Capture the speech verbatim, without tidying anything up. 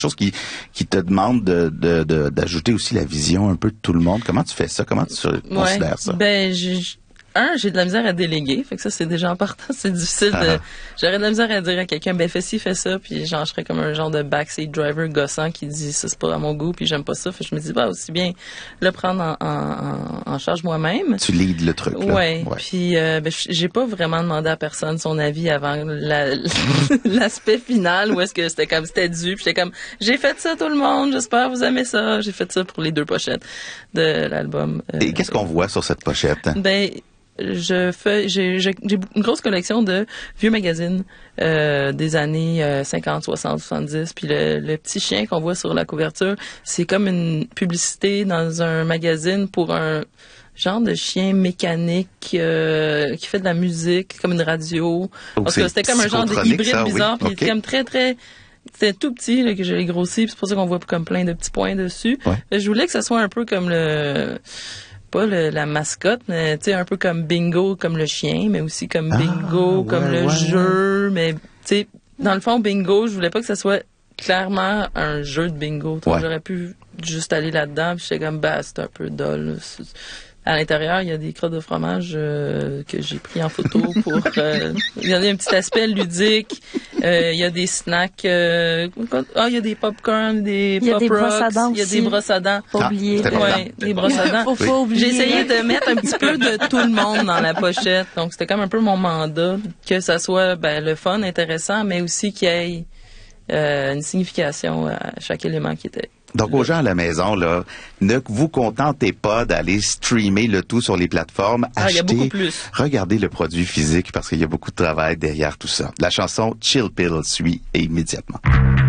chose qui qui te demande de, de, de d'ajouter aussi la vision un peu de tout le monde. Comment tu fais ça? Comment tu ouais. considères ça? Ben, j'ai, un, j'ai de la misère à déléguer, fait que ça, c'est déjà en partant, c'est difficile de, j'aurais de la misère à dire à quelqu'un, ben, fais ci, fais ça, puis genre, je serais comme un genre de backseat driver gossant qui dit, ça, c'est pas à mon goût, puis j'aime pas ça, fait que je me dis, bah, aussi bien le prendre en, en, en charge moi-même. Tu leads le truc, là. Ouais. ouais. Puis, euh, ben, j'ai pas vraiment demandé à personne son avis avant la, l'aspect final où est-ce que c'était comme, c'était dû, puis j'étais comme, j'ai fait ça tout le monde, j'espère vous aimez ça, j'ai fait ça pour les deux pochettes de l'album. Euh, Et qu'est-ce qu'on voit sur cette pochette? Ben, je fais, j'ai, j'ai, j'ai une grosse collection de vieux magazines euh, des années euh, cinquante, soixante, soixante-dix. Puis le, le petit chien qu'on voit sur la couverture, c'est comme une publicité dans un magazine pour un genre de chien mécanique euh, qui fait de la musique, comme une radio. Oh, Parce que c'était comme un genre d'hybride ça, bizarre. Oui. Puis okay. Il était comme très, très... C'était tout petit, là, que je l'ai grossi. Puis c'est pour ça qu'on voit comme plein de petits points dessus. Ouais. Je voulais que ça soit un peu comme le... pas le, la mascotte, mais tu sais, un peu comme Bingo, comme le chien, mais aussi comme Bingo, ah, ouais, comme le ouais, jeu. Ouais. Mais tu sais, dans le fond, Bingo, je voulais pas que ça soit clairement un jeu de bingo. Ouais. J'aurais pu juste aller là-dedans, puis j'étais comme, bah, c'est un peu dole. À l'intérieur, il y a des crottes de fromage euh, que j'ai pris en photo pour... Euh, il y a un petit aspect ludique. Euh, il y a des snacks. Euh, ah, il y a des popcorn, des pop rocks. Il y a des brosses à dents. Pas oublier. Ah, ouais, des brosses à dents. Faut pas oublier. J'ai essayé de mettre un petit peu de tout le monde dans la pochette. Donc, c'était comme un peu mon mandat. Que ça soit ben, le fun, intéressant, mais aussi qu'il y ait euh, une signification à chaque élément qui était... Donc, aux gens à la maison, là, ne vous contentez pas d'aller streamer le tout sur les plateformes. Ah, achetez, il y a beaucoup plus. Regardez le produit physique parce qu'il y a beaucoup de travail derrière tout ça. La chanson Chill Pill suit immédiatement.